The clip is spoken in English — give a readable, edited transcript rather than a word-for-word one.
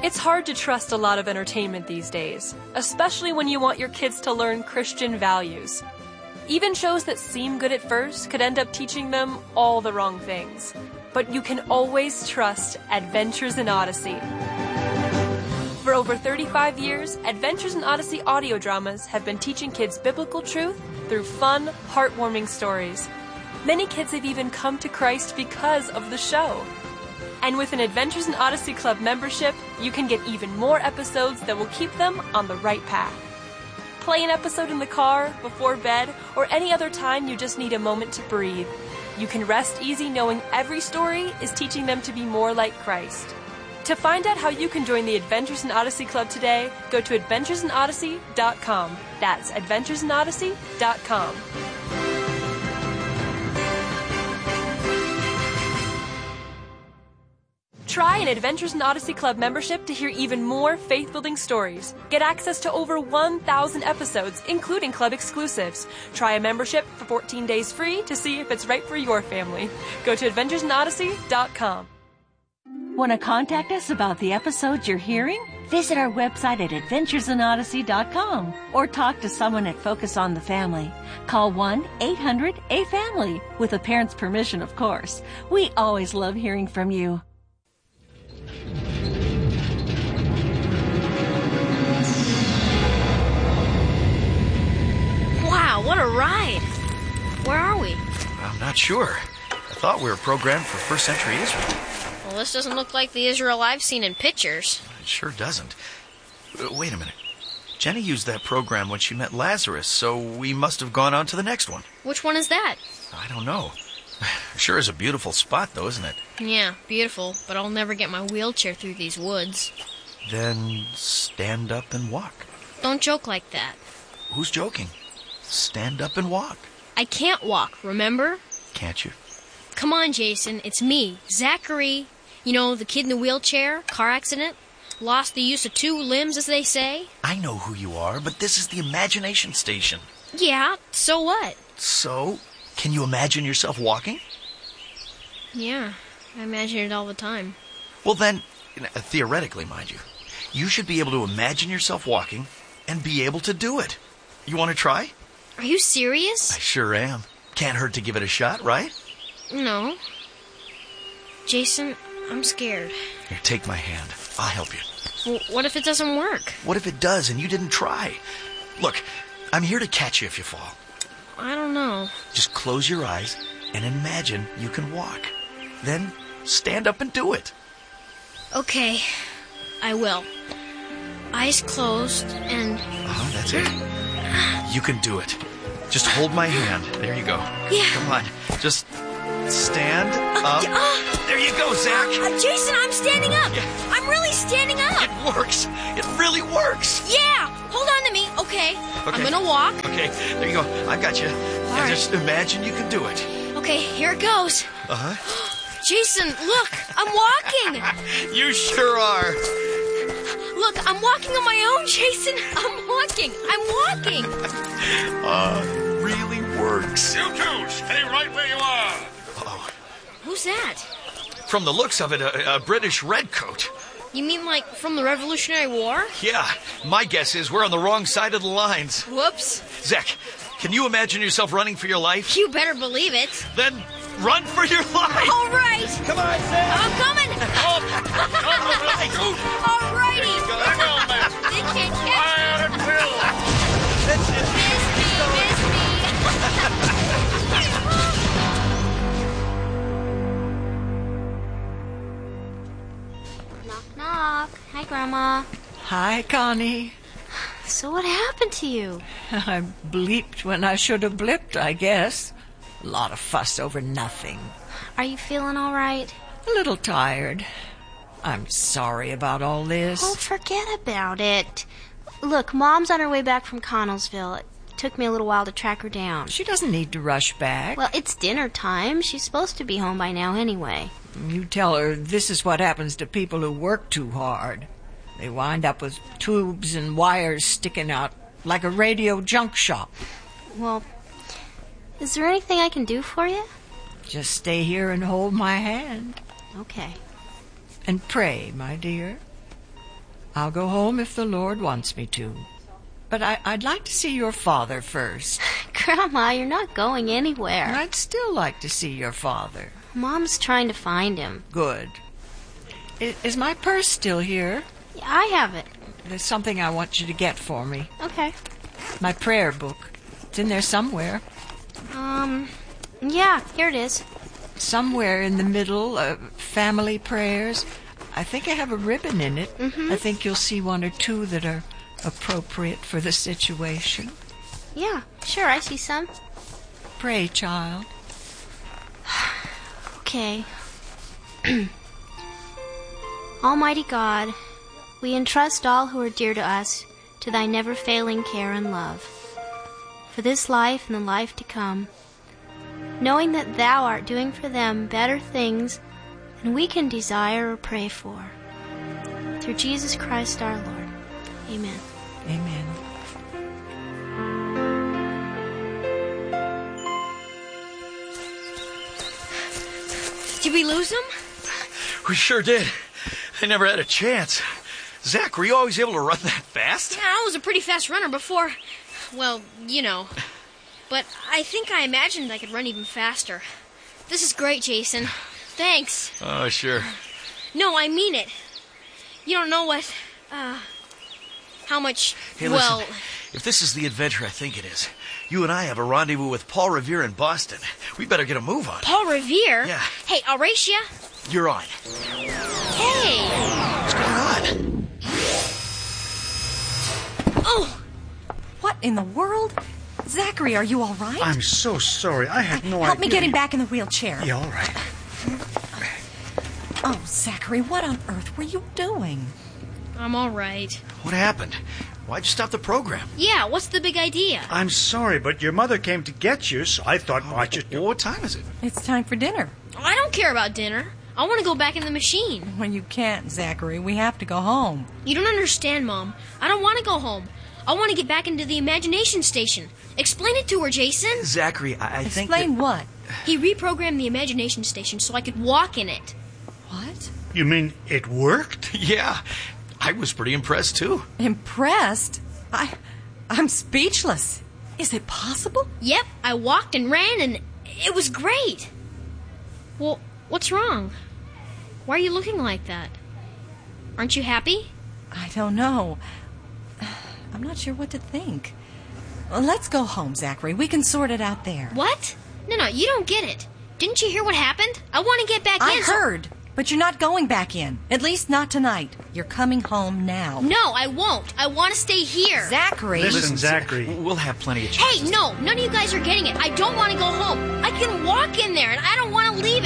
It's hard to trust a lot of entertainment these days, especially when you want your kids to learn Christian values. Even shows that seem good at first could end up teaching them all the wrong things. But you can always trust Adventures in Odyssey. For over 35 years, Adventures in Odyssey audio dramas have been teaching kids biblical truth through fun, heartwarming stories. Many kids have even come to Christ because of the show. And with an Adventures in Odyssey Club membership, you can get even more episodes that will keep them on the right path. Play an episode in the car, before bed, or any other time you just need a moment to breathe. You can rest easy knowing every story is teaching them to be more like Christ. To find out how you can join the Adventures in Odyssey Club today, go to adventuresinodyssey.com. That's adventuresinodyssey.com. Try an Adventures in Odyssey Club membership to hear even more faith-building stories. Get access to over 1,000 episodes, including club exclusives. Try a membership for 14 days free to see if it's right for your family. Go to adventuresinodyssey.com. Want to contact us about the episodes you're hearing? Visit our website at adventuresinodyssey.com or talk to someone at Focus on the Family. Call 1-800-A-FAMILY, with a parent's permission, of course. We always love hearing from you. Wow, what a ride! Where are we? I'm not sure. I thought we were programmed for first century Israel. Well, this doesn't look like the Israel I've seen in pictures. It sure doesn't. Wait a minute. Jenny used that program when she met Lazarus, so we must have gone on to the next one. Which one is that? I don't know. Sure is a beautiful spot, though, isn't it? Yeah, beautiful, but I'll never get my wheelchair through these woods. Then stand up and walk. Don't joke like that. Who's joking? Stand up and walk. I can't walk, remember? Can't you? Come on, Jason, it's me, Zachary. You know, the kid in the wheelchair, car accident. Lost the use of 2 limbs, as they say. I know who you are, but this is the imagination station. Yeah, so what? So, can you imagine yourself walking? Yeah, I imagine it all the time. Well then, theoretically, mind you, you should be able to imagine yourself walking and be able to do it. You want to try? Are you serious? I sure am. Can't hurt to give it a shot, right? No. Jason, I'm scared. Here, take my hand. I'll help you. Well, what if it doesn't work? What if it does and you didn't try? Look, I'm here to catch you if you fall. I don't know. Just close your eyes and imagine you can walk. Then stand up and do it. Okay, I will. Eyes closed and... That's it. You can do it. Just hold my hand. There you go. Yeah. Come on. Just stand up. There you go, Zach. Jason, I'm standing up. Yeah. I'm really standing up. It works. It really works. Yeah. Hold on to me. Okay. I'm going to walk. Okay. There you go. I got you. All right. Just imagine you can do it. Okay, here it goes. Jason, look. I'm walking. You sure are. Look, I'm walking on my own, Jason. I'm walking. It really works. You two, stay right where you are. Uh-oh. Who's that? From the looks of it, a British redcoat. You mean like from the Revolutionary War? Yeah, my guess is we're on the wrong side of the lines. Whoops. Zach, can you imagine yourself running for your life? You better believe it. Then run for your life! All right. Come on, Zach! I'm coming. All righty. Hang on, man. They can't catch me. Fire at will. That's it. Miss me. Knock, knock. Hi, Grandma. Hi, Connie. So what happened to you? I bleeped when I should have blipped, I guess. A lot of fuss over nothing. Are you feeling all right? A little tired. I'm sorry about all this. Oh, forget about it. Look, Mom's on her way back from Connellsville. It took me a little while to track her down. She doesn't need to rush back. Well, it's dinner time. She's supposed to be home by now anyway. You tell her this is what happens to people who work too hard. They wind up with tubes and wires sticking out like a radio junk shop. Well, is there anything I can do for you? Just stay here and hold my hand. Okay. And pray, my dear. I'll go home if the Lord wants me to. But I'd like to see your father first. Grandma, you're not going anywhere. I'd still like to see your father. Mom's trying to find him. Good. Is my purse still here? Yeah, I have it. There's something I want you to get for me. Okay. My prayer book. It's in there somewhere. Yeah, here it is. Somewhere in the middle, family prayers. I think I have a ribbon in it. Mm-hmm. I think you'll see one or two that are appropriate for the situation. Yeah, sure, I see some. Pray, child. Okay. Almighty God, we entrust all who are dear to us to thy never-failing care and love, for this life and the life to come, knowing that thou art doing for them better things than we can desire or pray for. Through Jesus Christ our Lord. Amen. Amen. Did we lose him? We sure did. They never had a chance. Zach, were you always able to run that fast? Yeah, I was a pretty fast runner before. Well, you know. But I think I imagined I could run even faster. This is great, Jason. Thanks. Oh, sure. No, I mean it. You don't know what, how much, Hey, well... listen, if this is the adventure I think it is, you and I have a rendezvous with Paul Revere in Boston. We better get a move on. Paul Revere? Yeah. Hey, Horatia? You're on. Hey! What's going on? Oh! What in the world? Zachary, are you all right? I'm so sorry. I had no idea. Help me get him back in the wheelchair. Yeah, all right. Oh, Zachary, what on earth were you doing? I'm all right. What happened? Why'd you stop the program? Yeah, what's the big idea? I'm sorry, but your mother came to get you, so I thought watch it. What time is it? It's time for dinner. I don't care about dinner. I want to go back in the machine. Well, you can't, Zachary. We have to go home. You don't understand, Mom. I don't want to go home. I want to get back into the imagination station. Explain it to her, Jason. Zachary, I think Explain what? He reprogrammed the imagination station so I could walk in it. What? You mean it worked? Yeah, I was pretty impressed, too. Impressed? I'm speechless. Is it possible? Yep, I walked and ran and it was great. Well, what's wrong? Why are you looking like that? Aren't you happy? I don't know. I'm not sure what to think. Well, let's go home, Zachary. We can sort it out there. What? No, you don't get it. Didn't you hear what happened? I want to get back in. I heard, but you're not going back in. At least not tonight. You're coming home now. No, I won't. I want to stay here. Zachary. Listen, Zachary. We'll have plenty of chances. Hey, no, none of you guys are getting it. I don't want to go home. I can walk in there, and I don't want to leave it.